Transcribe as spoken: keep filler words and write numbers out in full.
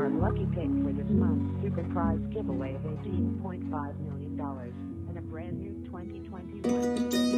our lucky pick for this month's super prize giveaway of eighteen point five million dollars and a brand new twenty twenty-one